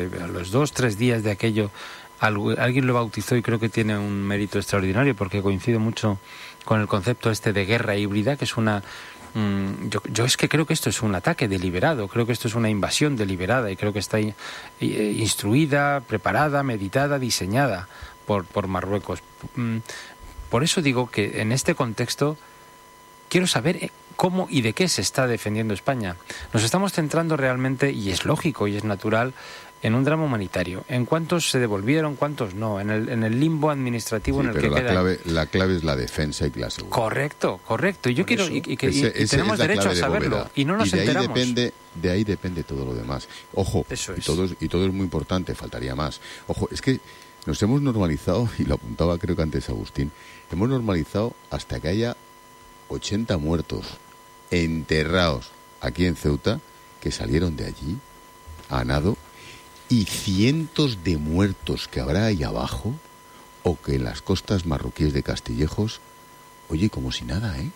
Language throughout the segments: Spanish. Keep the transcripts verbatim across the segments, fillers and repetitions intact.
a los dos, tres días de aquello, alguien lo bautizó y creo que tiene un mérito extraordinario porque coincide mucho con el concepto este de guerra híbrida, que es una... Mm, yo, yo es que creo que esto es un ataque deliberado, creo que esto es una invasión deliberada y creo que está eh, instruida, preparada, meditada, diseñada por, por Marruecos. Mm, por eso digo que en este contexto quiero saber cómo y de qué se está defendiendo España. Nos estamos centrando realmente, y es lógico y es natural, en un drama humanitario. ¿En cuántos se devolvieron, cuántos no? En el, en el limbo administrativo sí, en el pero que la queda. Clave, la clave es la defensa y la seguridad. Correcto, correcto. Y yo Por quiero eso, y, y, que, ese, y, y tenemos derecho a saberlo. Bóveda. Y no nos y de enteramos. Ahí depende, de ahí depende todo lo demás. Ojo, eso y, es. todo es, y todo es muy importante, faltaría más. Ojo, es que nos hemos normalizado, y lo apuntaba creo que antes Agustín, hemos normalizado hasta que haya ochenta muertos enterrados aquí en Ceuta, que salieron de allí a nado, y cientos de muertos que habrá ahí abajo, o que en las costas marroquíes de Castillejos, oye, como si nada, ¿eh?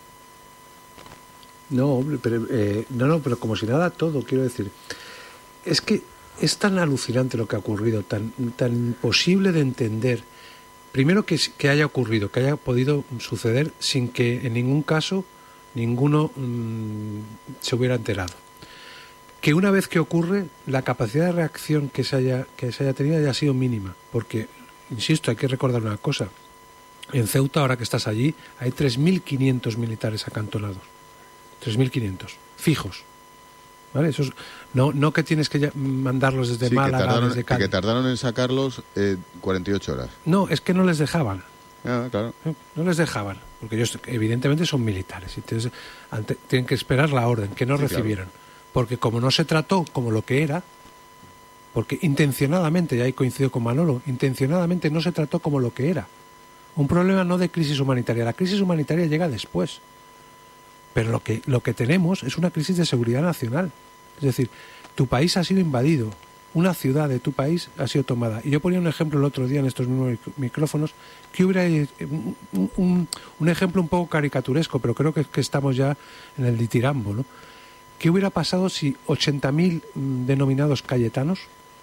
No, hombre, pero, eh, no, no, pero como si nada todo, quiero decir. Es que es tan alucinante lo que ha ocurrido, tan, tan imposible de entender. Primero que, que haya ocurrido, que haya podido suceder sin que en ningún caso ninguno mmm, se hubiera enterado. Que una vez que ocurre, la capacidad de reacción que se haya, que se haya tenido haya sido mínima. Porque, insisto, hay que recordar una cosa. En Ceuta, ahora que estás allí, hay tres mil quinientos militares acantonados. tres mil quinientos, fijos. ¿Vale? Eso es, no, no que tienes que mandarlos desde sí, Málaga, que tardaron, desde Cádiz. Que tardaron en sacarlos eh, cuarenta y ocho horas. No, es que no les dejaban. Ah, claro. No les dejaban, porque ellos evidentemente son militares. Entonces ante, tienen que esperar la orden, que no sí, recibieron. Claro. Porque como no se trató como lo que era, porque intencionadamente, y ahí coincido con Manolo, intencionadamente no se trató como lo que era. Un problema no de crisis humanitaria. La crisis humanitaria llega después. Pero lo que, lo que tenemos es una crisis de seguridad nacional. Es decir, tu país ha sido invadido, una ciudad de tu país ha sido tomada. Y yo ponía un ejemplo el otro día en estos mismos micrófonos, que hubiera un, un, un ejemplo un poco caricaturesco, pero creo que, que estamos ya en el ditirambo, ¿no? ¿Qué hubiera pasado si ochenta mil denominados cayetanos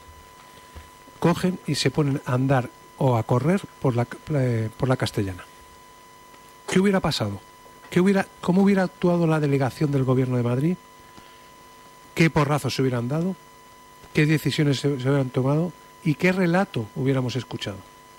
cogen y se ponen a andar o a correr por la, por la Castellana? ¿Qué hubiera pasado? ¿Qué hubiera, ¿Cómo hubiera actuado la delegación del Gobierno de Madrid? ¿Qué porrazos se hubieran dado? ¿Qué decisiones se, se hubieran tomado? ¿Y qué relato hubiéramos escuchado?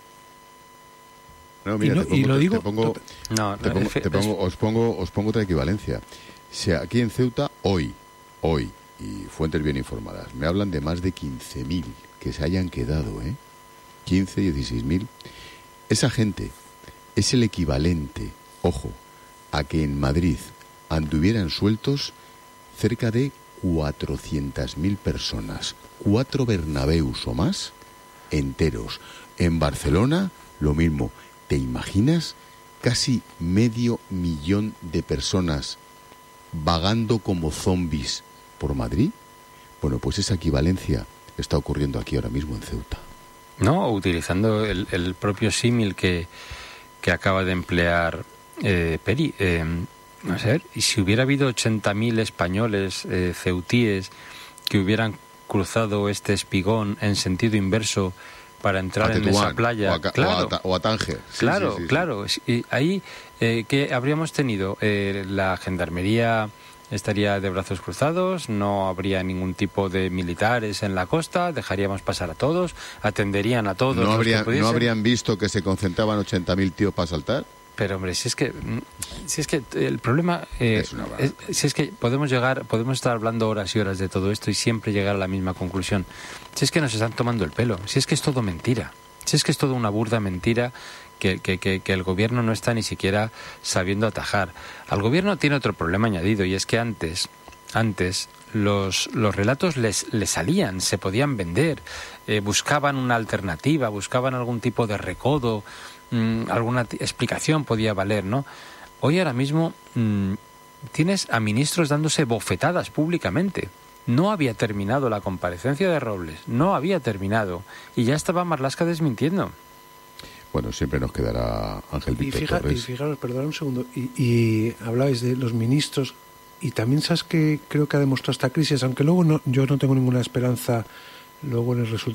No, mira, y, no, te pongo, y lo te, digo... Te pongo, no, te pongo, te pongo, os, pongo, os pongo otra equivalencia. Si aquí en Ceuta, hoy, hoy, y fuentes bien informadas, me hablan de más de quince mil que se hayan quedado, ¿eh? quince, dieciséis mil. Esa gente es el equivalente, ojo, a que en Madrid anduvieran sueltos cerca de cuatrocientas mil personas, cuatro Bernabéus o más enteros. En Barcelona, lo mismo. ¿Te imaginas casi medio millón de personas vagando como zombies por Madrid? Bueno, pues esa equivalencia está ocurriendo aquí ahora mismo en Ceuta. No, utilizando el, el propio símil que, que acaba de emplear eh, Peri. Eh, no sé, y si hubiera habido ochenta mil españoles, eh, ceutíes, que hubieran cruzado este espigón en sentido inverso para entrar en esa playa, o a, claro, o a, o a Tánger. Sí, claro, sí, sí, sí. claro. Y ahí, eh, ¿qué habríamos tenido? Eh, la gendarmería estaría de brazos cruzados, no habría ningún tipo de militares en la costa, dejaríamos pasar a todos, atenderían a todos. ¿No, los habría, que pudiesen. ¿No habrían visto que se concentraban ochenta mil tíos para saltar? Pero hombre, si es que si es que el problema eh, es una es, si es que podemos llegar, podemos estar hablando horas y horas de todo esto y siempre llegar a la misma conclusión. Si es que nos están tomando el pelo, si es que es todo mentira, si es que es todo una burda mentira que, que, que, que el gobierno no está ni siquiera sabiendo atajar. Al gobierno tiene otro problema añadido, y es que antes, antes los, los relatos les, les salían, se podían vender, eh, buscaban una alternativa, buscaban algún tipo de recodo, mmm, alguna t- explicación podía valer, ¿no? Hoy ahora mismo mmm, tienes a ministros dándose bofetadas públicamente. No había terminado la comparecencia de Robles, no había terminado, y ya estaba Marlaska desmintiendo. Bueno, siempre nos quedará Ángel Víctor y fija, Torres. Y fijaros, perdón un segundo, y, y hablabais de los ministros, y también sabes que creo que ha demostrado esta crisis, aunque luego no, yo no tengo ninguna esperanza luego en el resultado